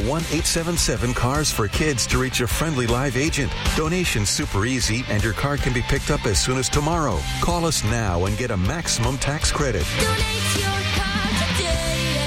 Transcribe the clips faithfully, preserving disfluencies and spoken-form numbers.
one eight seven seven cars for kids to reach a friendly live agent. Donation's super easy, and your car can be picked up as soon as tomorrow. Call us now and get a maximum tax credit. Donate your car today.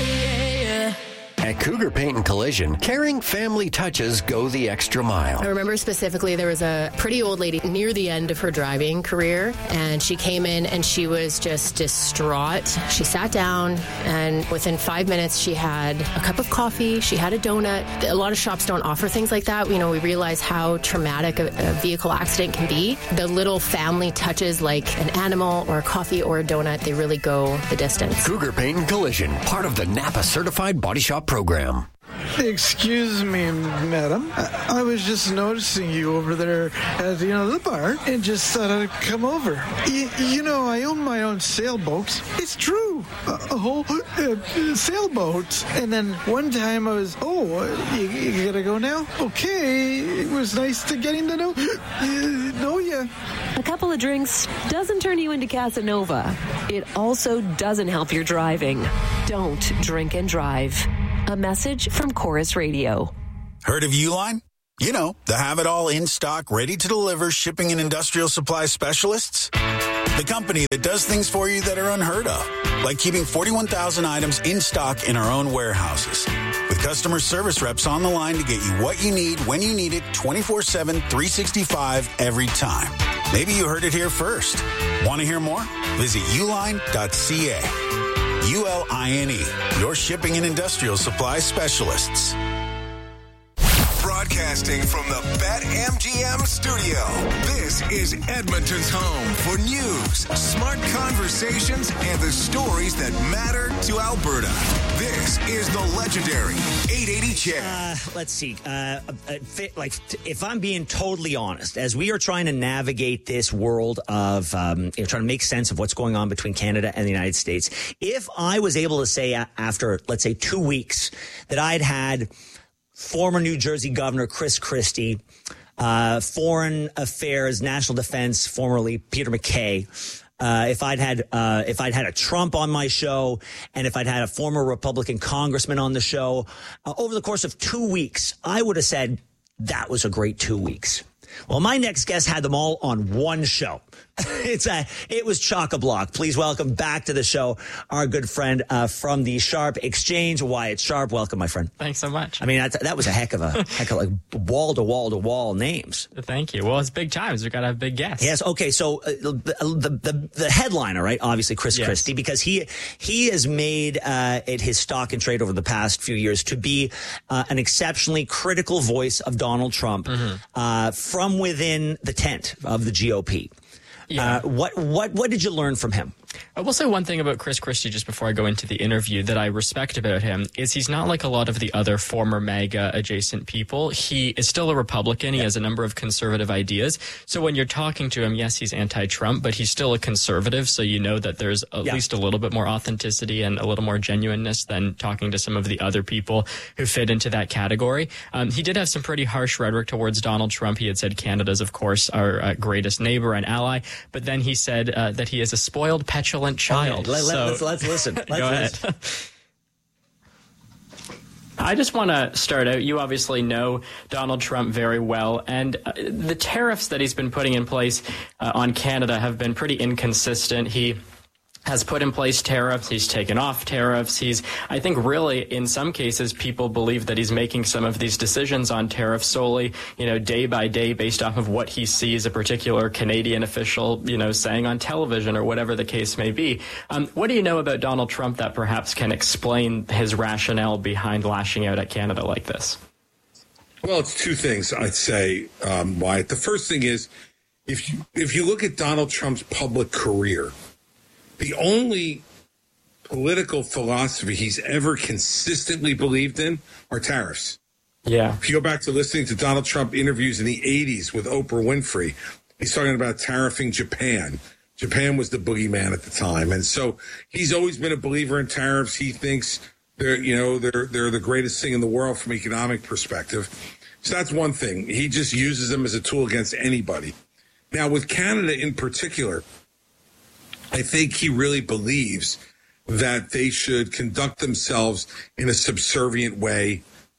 At Cougar Paint and Collision, caring family touches go the extra mile. I remember specifically there was a pretty old lady near the end of her driving career, and she came in and she was just distraught. She sat down, and within five minutes she had a cup of coffee, she had a donut. A lot of shops don't offer things like that. You know, we realize how traumatic a, a vehicle accident can be. The little family touches like an animal or a coffee or a donut, they really go the distance. Cougar Paint and Collision, part of the Napa Certified Body Shop program. Excuse me, madam. I, I was just noticing you over there at you know the bar, and just thought I'd come over. Y- you know, I own my own sailboats. It's true, a, a whole uh, sailboat. And then one time I was, oh, uh, you, you gotta go now? Okay, it was nice to getting to know uh, know you. A couple of drinks doesn't turn you into Casanova. It also doesn't help your driving. Don't drink and drive. A message from Chorus Radio. Heard of Uline? You know, the have-it-all in-stock, ready-to-deliver shipping and industrial supply specialists. The company that does things for you that are unheard of, like keeping forty-one thousand items in stock in our own warehouses. With customer service reps on the line to get you what you need, when you need it, twenty-four seven, three sixty-five, every time. Maybe you heard it here first. Want to hear more? Visit uline dot c a. U L I N E, your shipping and industrial supply specialists. Broadcasting from the BetMGM studio, this is Edmonton's home for news, smart conversations, and the stories that matter to Alberta. This is the legendary eight eighty Chair. Uh, let's see. Uh, uh, like, if I'm being totally honest, as we are trying to navigate this world of um, you know, trying to make sense of what's going on between Canada and the United States, if I was able to say after, let's say, two weeks that I'd had former New Jersey Governor Chris Christie, uh, Foreign Affairs, National Defense, formerly Peter MacKay, uh, if I'd had uh, if I'd had a Trump on my show, and if I'd had a former Republican congressman on the show, uh, over the course of two weeks, I would have said that was a great two weeks. Well, my next guest had them all on one show. It's a, it was chock-a-block. Please welcome back to the show our good friend uh, from the Sharp Exchange, Wyatt Sharp. Welcome, my friend. Thanks so much. I mean, that, that was a heck of a heck of like wall to wall to wall names. Thank you. Well, it's big times. We've got to have big guests. Yes. Okay. So uh, the, the the the headliner, right? Obviously, Chris yes. Christie, because he he has made uh, it his stock and trade over the past few years to be uh, an exceptionally critical voice of Donald Trump mm-hmm. uh, from within the tent of the G O P. Yeah. Uh, what what what did you learn from him? I will say one thing about Chris Christie just before I go into the interview that I respect about him is he's not like a lot of the other former MAGA adjacent people. He is still a Republican. He has a number of conservative ideas. So when you're talking to him, yes, he's anti-Trump, but he's still a conservative. So you know that there's at yeah. least a little bit more authenticity and a little more genuineness than talking to some of the other people who fit into that category. Um, he did have some pretty harsh rhetoric towards Donald Trump. He had said Canada's, of course, our uh, greatest neighbor and ally. But then he said uh, that he is a spoiled, petulant child. Okay, let, so, let's, let's listen. Let's go listen. ahead. I just want to start out. You obviously know Donald Trump very well, and uh, the tariffs that he's been putting in place uh, on Canada have been pretty inconsistent. He has put in place tariffs. He's taken off tariffs. He's, I think really in some cases, people believe that he's making some of these decisions on tariffs solely, you know, day by day based off of what he sees a particular Canadian official, you know, saying on television or whatever the case may be. Um, what do you know about Donald Trump that perhaps can explain his rationale behind lashing out at Canada like this? Well, it's two things I'd say, um, Wyatt. The first thing is, if you, if you look at Donald Trump's public career, the only political philosophy he's ever consistently believed in are tariffs. Yeah. If you go back to listening to Donald Trump interviews in the eighties with Oprah Winfrey, he's talking about tariffing Japan. Japan was the boogeyman at the time. And so he's always been a believer in tariffs. He thinks they're, you know, they're, they're the greatest thing in the world from an economic perspective. So that's one thing. He just uses them as a tool against anybody. Now, with Canada in particular, I think he really believes that they should conduct themselves in a subservient way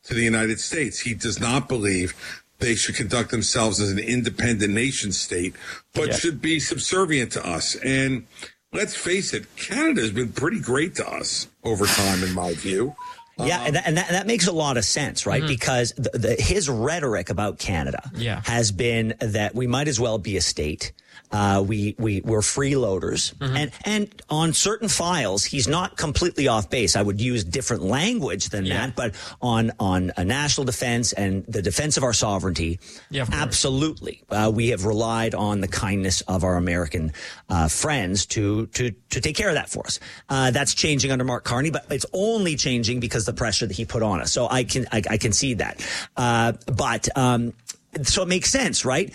to the United States. He does not believe they should conduct themselves as an independent nation state, but yeah. should be subservient to us. And let's face it, Canada has been pretty great to us over time, in my view. Yeah, um, and, that, and that, that makes a lot of sense, right? Mm-hmm. Because the, the, his rhetoric about Canada yeah. has been that we might as well be a state. Uh, we, we, we're freeloaders. Mm-hmm. And, and on certain files, he's not completely off base. I would use different language than yeah. that, but on, on a national defense and the defense of our sovereignty, yeah, absolutely. Uh, we have relied on the kindness of our American, uh, friends to, to, to take care of that for us. Uh, that's changing under Mark Carney, but it's only changing because the pressure that he put on us. So I can, I, I can see that. Uh, but, um, so it makes sense, right?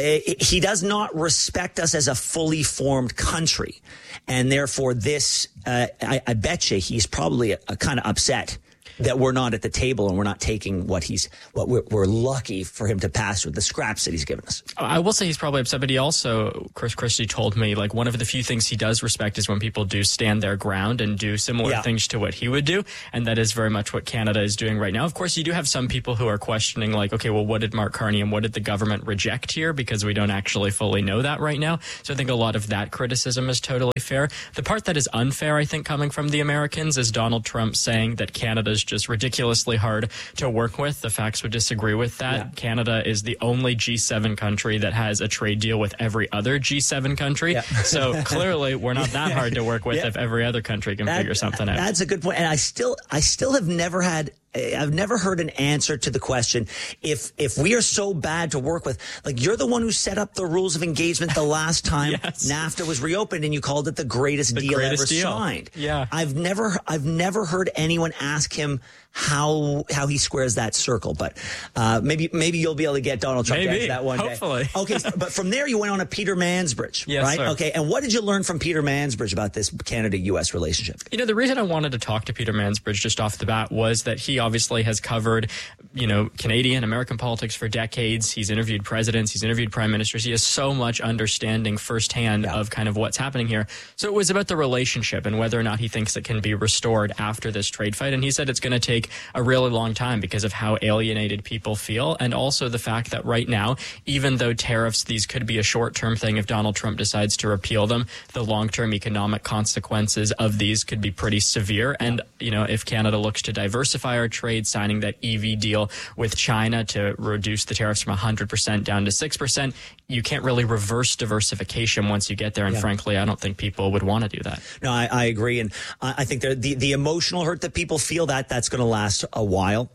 He does not respect us as a fully formed country. And therefore this, uh, I, I bet you he's probably a, a kind of upset that we're not at the table and we're not taking what he's, what we're, we're lucky for him to pass with the scraps that he's given us. I will say he's probably upset, but he also, Chris Christie told me, like, one of the few things he does respect is when people do stand their ground and do similar yeah. things to what he would do. And that is very much what Canada is doing right now. Of course, you do have some people who are questioning, like, okay, well, what did Mark Carney and what did the government reject here? Because we don't actually fully know that right now. So I think a lot of that criticism is totally fair. The part that is unfair, I think, coming from the Americans is Donald Trump saying that Canada is just ridiculously hard to work with. The facts would disagree with that. Yeah. Canada is the only G seven country that has a trade deal with every other G seven country. Yeah. So clearly we're not that hard to work with yeah. if every other country can that, figure something out. That's a good point. And I still, I still have never had I've never heard an answer to the question, if if we are so bad to work with, like, you're the one who set up the rules of engagement the last time yes. NAFTA was reopened and you called it the greatest the deal greatest ever deal. signed. Yeah. I've never I've never heard anyone ask him how how he squares that circle, but uh, maybe maybe you'll be able to get Donald Trump maybe. to answer that one Hopefully. day. Okay, so, but from there you went on to Peter Mansbridge, yes, right? Sir. Okay, and what did you learn from Peter Mansbridge about this Canada-U S relationship? You know, the reason I wanted to talk to Peter Mansbridge just off the bat was that he obviously has covered, you know, Canadian, American politics for decades. He's interviewed presidents, he's interviewed prime ministers. He has so much understanding firsthand yeah. of kind of what's happening here. So it was about the relationship and whether or not he thinks it can be restored after this trade fight. And he said it's going to take a really long time because of how alienated people feel, and also the fact that right now, even though tariffs, these could be a short-term thing if Donald Trump decides to repeal them, the long-term economic consequences of these could be pretty severe. And, you know, if Canada looks to diversify our trade, signing that E V deal with China to reduce the tariffs from one hundred percent down to six percent, you can't really reverse diversification once you get there. And yeah. frankly, I don't think people would want to do that. No, I, I agree. And I think the, the emotional hurt that people feel, that that's going to last a while.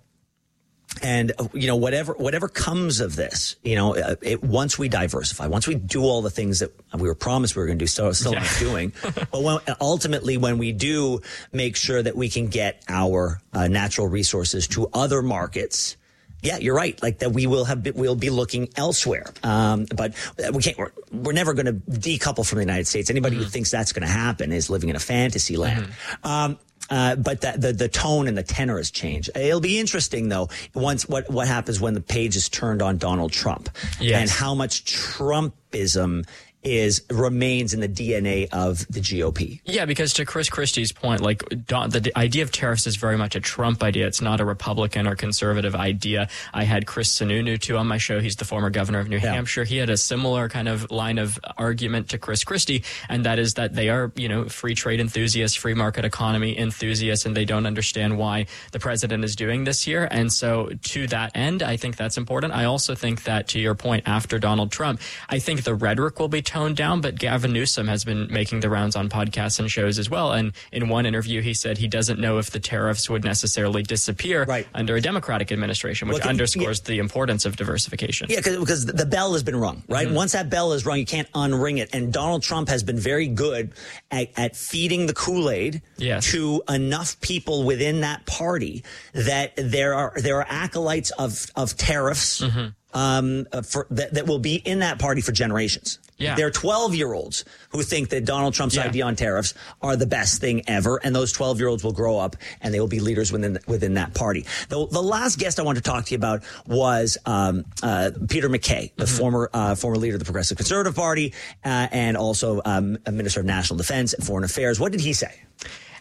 And, you know, whatever whatever comes of this, you know, it, once we diversify, once we do all the things that we were promised we were going to do, so still yeah. not doing, but when, ultimately when we do make sure that we can get our uh, natural resources to other markets, yeah, you're right. Like that, we will have, we'll be looking elsewhere. Um, but we can't. We're, we're never going to decouple from the United States. Anybody mm-hmm. who thinks that's going to happen is living in a fantasy land. Mm-hmm. Um, Uh, but that, the the tone and the tenor has changed. It'll be interesting, though, once what what happens when the page is turned on Donald Trump, yes. and how much Trumpism is remains in the D N A of the G O P. Yeah, because to Chris Christie's point, like Don, the, the idea of tariffs is very much a Trump idea. It's not a Republican or conservative idea. I had Chris Sununu too on my show. He's the former governor of New yeah. Hampshire. He had a similar kind of line of argument to Chris Christie, and that is that they are, you know, free trade enthusiasts, free market economy enthusiasts, and they don't understand why the president is doing this here. And so to that end, I think that's important. I also think that, to your point, after Donald Trump, I think the rhetoric will be toned down, but Gavin Newsom has been making the rounds on podcasts and shows as well. And in one interview, he said he doesn't know if the tariffs would necessarily disappear right. under a Democratic administration, which well, underscores yeah. the importance of diversification. Yeah, because the bell has been rung, right? Mm-hmm. Once that bell is rung, you can't unring it. And Donald Trump has been very good at, at feeding the Kool-Aid yes. to enough people within that party that there are there are acolytes of, of tariffs mm-hmm. um, for, that, that will be in that party for generations. Yeah. There are twelve-year-olds who think that Donald Trump's yeah. idea on tariffs are the best thing ever, and those twelve-year-olds will grow up and they will be leaders within within that party. The, the last guest I wanted to talk to you about was um, uh, Peter MacKay, the mm-hmm. former uh, former leader of the Progressive Conservative Party, uh, and also um, a Minister of National Defense and Foreign Affairs. What did he say?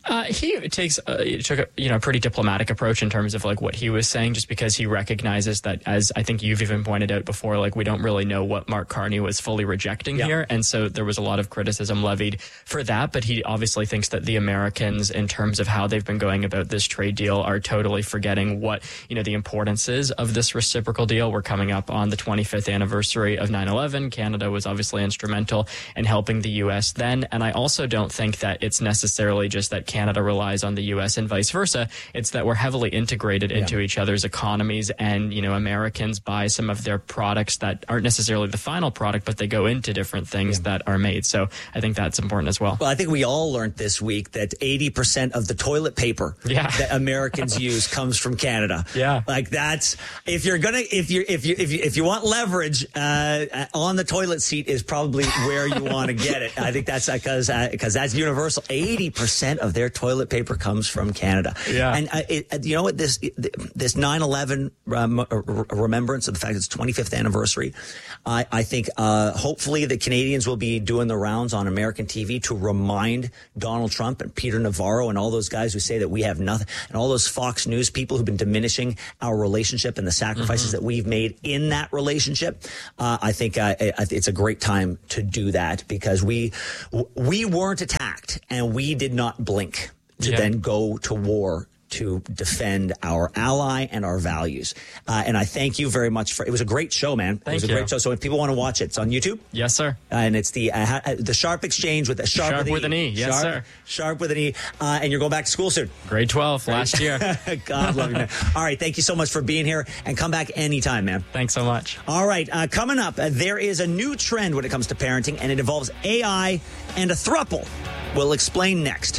Uh, he takes uh, he took a you know pretty diplomatic approach in terms of like what he was saying, just because he recognizes that, as I think you've even pointed out before, like we don't really know what Mark Carney was fully rejecting yeah. here, and so there was a lot of criticism levied for that. But he obviously thinks that the Americans, in terms of how they've been going about this trade deal, are totally forgetting what you know the importance is of this reciprocal deal. We're coming up on the twenty-fifth anniversary of nine eleven. Canada was obviously instrumental in helping the U S then, and I also don't think that it's necessarily just that Canada relies on the U S and vice versa. It's that we're heavily integrated yeah. into each other's economies, and you know Americans buy some of their products that aren't necessarily the final product, but they go into different things yeah. that are made. So I think that's important as well. Well, I think we all learned this week that eighty percent of the toilet paper yeah. that Americans use comes from Canada. Yeah, like that's if you're gonna if you if you if you if you want leverage uh, on the toilet seat is probably where you want to get it. I think that's because because uh, that's universal. eighty percent of their toilet paper comes from Canada. Yeah. And uh, it, you know what, this this nine eleven um, remembrance of the fact it's twenty-fifth anniversary, I, I think uh, hopefully the Canadians will be doing the rounds on American T V to remind Donald Trump and Peter Navarro and all those guys who say that we have nothing, and all those Fox News people who've been diminishing our relationship and the sacrifices mm-hmm. that we've made in that relationship. Uh, I think uh, it's a great time to do that, because we we weren't attacked and we did not blink to yeah. then go to war to defend our ally and our values. Uh, and I thank you very much for it. Was a great show, man. Thank it was a you. great show. So if people want to watch it, it's on YouTube. Yes, sir. Uh, and it's the uh, the Sharp Exchange with a sharp, sharp with, with an E. Yes, sharp, sir. Sharp with an E. Uh, and you're going back to school soon. Grade twelve last year. God love you, man. All right. Thank you so much for being here, and come back anytime, man. Thanks so much. All right. Uh, coming up, uh, there is a new trend when it comes to parenting, and it involves A I and a throuple. We'll explain next.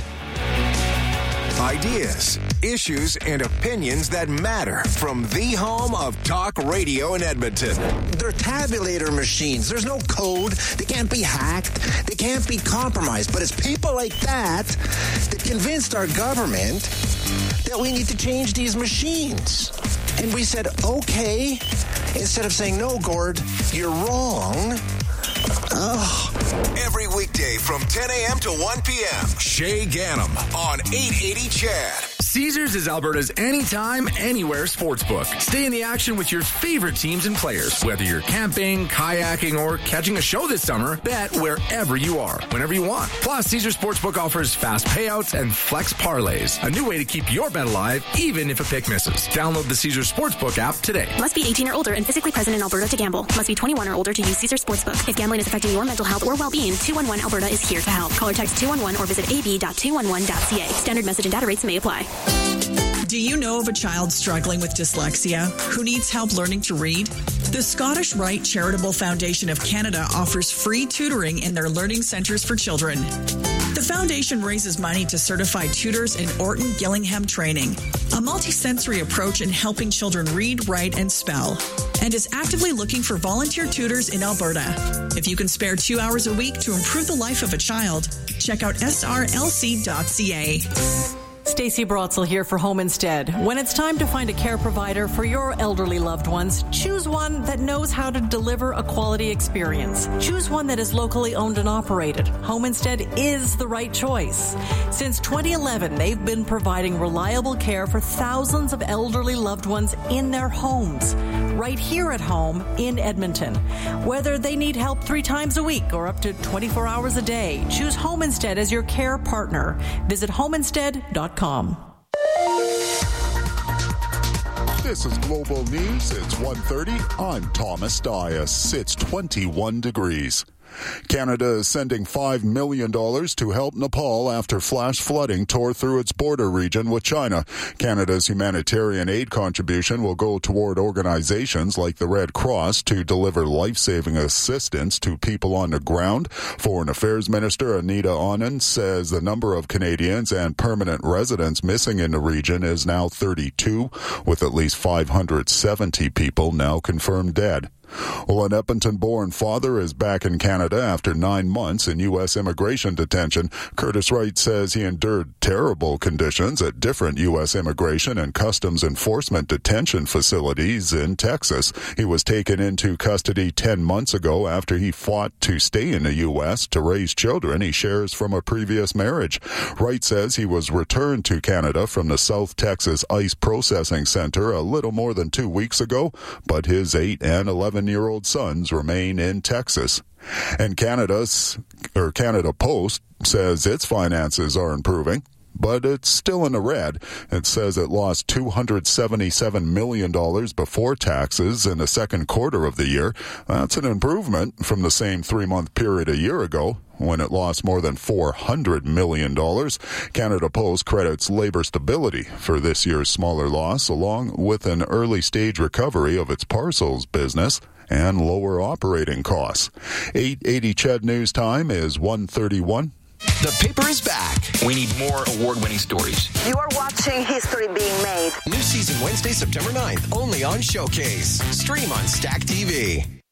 Ideas, issues, and opinions that matter from the home of talk radio in Edmonton. They're tabulator machines. There's no code. They can't be hacked. They can't be compromised. But it's people like that that convinced our government that we need to change these machines. And we said, okay, instead of saying, no, Gord, you're wrong. Oh. Every weekday from ten a.m. to one p.m. Shay Ganem on eight eighty C H A D. Caesars is Alberta's anytime, anywhere sportsbook. Stay in the action with your favorite teams and players. Whether you're camping, kayaking, or catching a show this summer, bet wherever you are, whenever you want. Plus, Caesars Sportsbook offers fast payouts and flex parlays. A new way to keep your bet alive, even if a pick misses. Download the Caesars Sportsbook app today. Must be eighteen or older and physically present in Alberta to gamble. Must be twenty-one or older to use Caesars Sportsbook. If gambling is affecting your mental health or well-being, two one one Alberta is here to help. Call or text two one one or visit a b dot two one one dot c a. Standard message and data rates may apply. Do you know of a child struggling with dyslexia who needs help learning to read? The Scottish Rite Charitable Foundation of Canada offers free tutoring in their learning centres for children. The foundation raises money to certify tutors in Orton Gillingham training, a multisensory approach in helping children read, write, and spell, and is actively looking for volunteer tutors in Alberta. If you can spare two hours a week to improve the life of a child, check out s r l c dot c a. Stacey Brotzel here for Home Instead. When it's time to find a care provider for your elderly loved ones, choose one that knows how to deliver a quality experience. Choose one that is locally owned and operated. Home Instead is the right choice. Since twenty eleven, they've been providing reliable care for thousands of elderly loved ones in their homes, right here at home in Edmonton. Whether they need help three times a week or up to twenty-four hours a day, choose Home Instead as your care partner. Visit home instead dot com. This is Global News. It's one thirty. I'm Thomas Dias. It's twenty-one degrees. Canada is sending five million dollars to help Nepal after flash flooding tore through its border region with China. Canada's humanitarian aid contribution will go toward organizations like the Red Cross to deliver life-saving assistance to people on the ground. Foreign Affairs Minister Anita Anand says the number of Canadians and permanent residents missing in the region is now thirty-two, with at least five hundred seventy people now confirmed dead. Well, an Edmonton-born father is back in Canada after nine months in U S immigration detention. Curtis Wright says he endured terrible conditions at different U S immigration and customs enforcement detention facilities in Texas. He was taken into custody ten months ago after he fought to stay in the U S to raise children he shares from a previous marriage. Wright says he was returned to Canada from the South Texas ICE Processing Center a little more than two weeks ago, but his eight and eleven-year-old sons remain in Texas. And Canada's, or Canada Post says its finances are improving, but it's still in the red. It says it lost two hundred seventy-seven million dollars before taxes in the second quarter of the year. That's an improvement from the same three-month period a year ago, when it lost more than four hundred million dollars. Canada Post credits labor stability for this year's smaller loss, along with an early-stage recovery of its parcels business and lower operating costs. eight eighty C H E D News Time is one thirty-one. The paper is back. We need more award-winning stories. You are watching history being made. New season Wednesday, September ninth, only on Showcase. Stream on Stack T V.